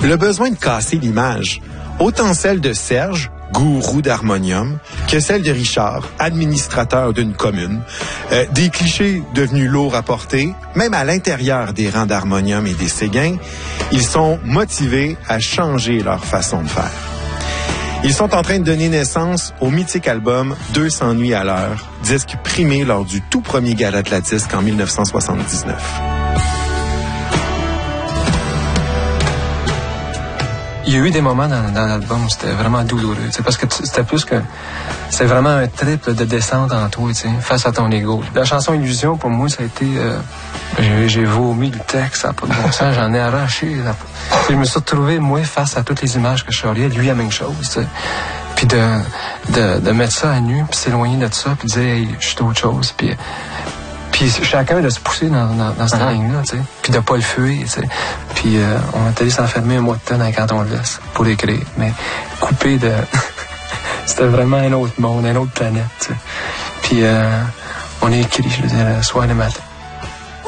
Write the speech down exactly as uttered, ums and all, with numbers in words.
Le besoin de casser l'image, autant celle de Serge, gourou d'harmonium, que celle de Richard, administrateur d'une commune. Euh, des clichés devenus lourds à porter, même à l'intérieur des rangs d'harmonium et des Séguins, ils sont motivés à changer leur façon de faire. Ils sont en train de donner naissance au mythique album deux cents nuits à l'heure, disque primé lors du tout premier gala de la disque en dix-neuf cent soixante-dix-neuf. Il y a eu des moments dans, dans l'album où c'était vraiment douloureux, parce que c'était plus que... C'est vraiment un trip de descente en toi, face à ton ego. La chanson Illusion, pour moi, ça a été... Euh, j'ai, j'ai vomi le texte, ça n'a pas de bon sens, j'en ai arraché. Là. Je me suis retrouvé, moi, face à toutes les images que je charriais, lui, la même chose, t'sais. Puis de, de, de mettre ça à nu, puis s'éloigner de ça, puis dire, hey, je suis autre chose, puis... Puis chacun de se pousser dans, dans, dans cette uh-huh. ligne-là, tu sais. Puis de pas le fuir, tu sais. Puis euh, on est allé s'enfermer un mois de temps dans le canton de l'Est pour écrire. Mais coupé de... C'était vraiment un autre monde, une autre planète, tu sais. Puis euh, on a écrit, je veux dire, le soir et le matin.